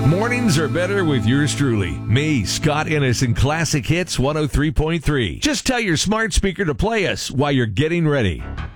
Mornings are better with yours truly. Me, Scott Innes, in Classic Hits 103.3. Just tell your smart speaker to play us while you're getting ready.